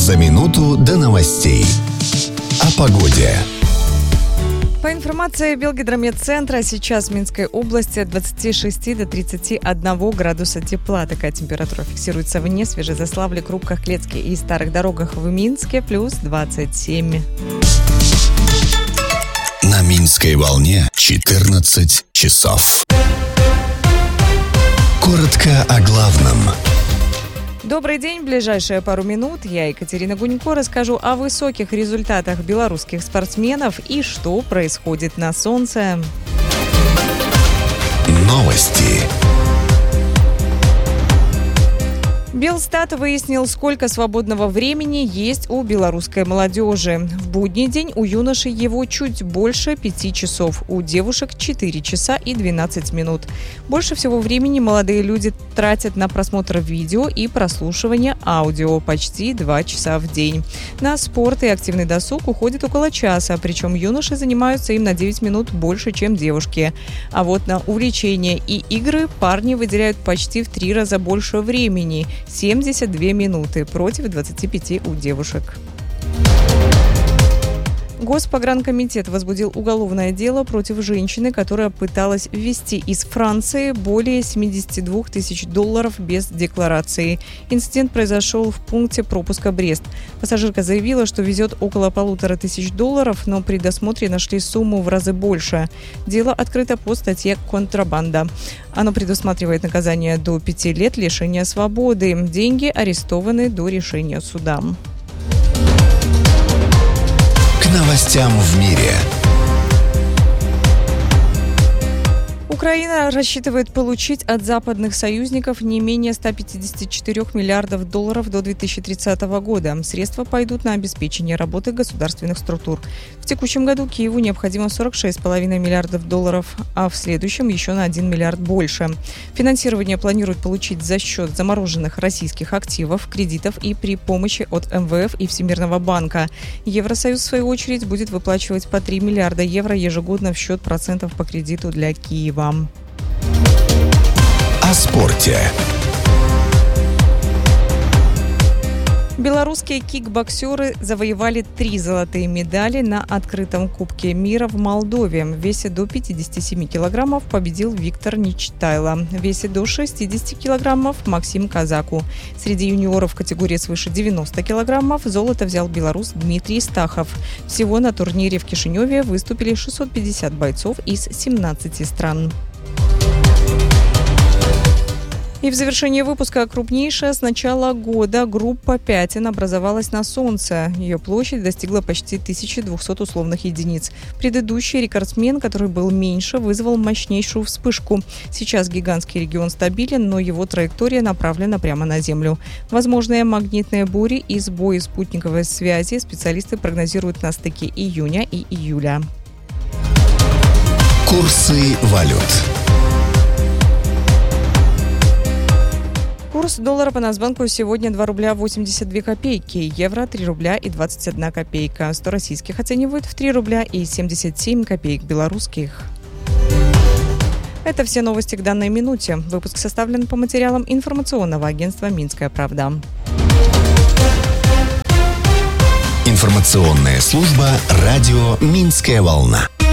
За минуту до новостей. О погоде. По информации Белгидромедцентра, сейчас в Минской области от 26 до 31 градуса тепла. Такая температура фиксируется в Несвежезаславле, Крупках, Клецке и Старых Дорогах в Минске, плюс 27. На Минской волне 14 часов. Коротко о главном. Добрый день. В ближайшие пару минут я, Екатерина Гунько, расскажу о высоких результатах белорусских спортсменов и что происходит на солнце. Новости. Белстат выяснил, сколько свободного времени есть у белорусской молодежи. В будний день у юношей его чуть больше 5 часов, у девушек 4 часа и 12 минут. Больше всего времени молодые люди тратят на просмотр видео и прослушивание аудио, почти 2 часа в день. На спорт и активный досуг уходит около часа, причем юноши занимаются им на 9 минут больше, чем девушки. А вот на увлечения и игры парни выделяют почти в 3 раза больше времени – 72 минуты против 25 у девушек. Госпогранкомитет возбудил уголовное дело против женщины, которая пыталась ввезти из Франции более 72 тысяч долларов без декларации. Инцидент произошел в пункте пропуска Брест. Пассажирка заявила, что везет около 1500 долларов, но при досмотре нашли сумму в разы больше. Дело открыто по статье «Контрабанда». Оно предусматривает наказание до 5 лет лишения свободы. Деньги арестованы до решения суда. К новостям в мире. Украина рассчитывает получить от западных союзников не менее 154 миллиардов долларов до 2030 года. Средства пойдут на обеспечение работы государственных структур. В текущем году Киеву необходимо 46,5 миллиардов долларов, а в следующем еще на 1 миллиард больше. Финансирование планируют получить за счет замороженных российских активов, кредитов и при помощи от МВФ и Всемирного банка. Евросоюз, в свою очередь, будет выплачивать по 3 миллиарда евро ежегодно в счет процентов по кредиту для Киева. О спорте. Белорусские кикбоксеры завоевали 3 золотые медали на открытом Кубке мира в Молдове. В весе до 57 килограммов победил Виктор Нечитайло. В весе до 60 килограммов Максим Казаку. Среди юниоров в категории свыше 90 килограммов золото взял белорус Дмитрий Стахов. Всего на турнире в Кишиневе выступили 650 бойцов из 17 стран. И в завершении выпуска крупнейшая с начала года группа пятен образовалась на Солнце. Ее площадь достигла почти 1200 условных единиц. Предыдущий рекордсмен, который был меньше, вызвал мощнейшую вспышку. Сейчас гигантский регион стабилен, но его траектория направлена прямо на Землю. Возможные магнитные бури и сбои спутниковой связи специалисты прогнозируют на стыке июня и июля. Курсы валют. Курс доллара по Нацбанку сегодня 2 рубля 82 копейки, евро 3 рубля и 21 копейка. 100 российских оценивают в 3 рубля и 77 копеек белорусских. Это все новости к данной минуте. Выпуск составлен по материалам информационного агентства «Минская правда». Информационная служба радио «Минская волна».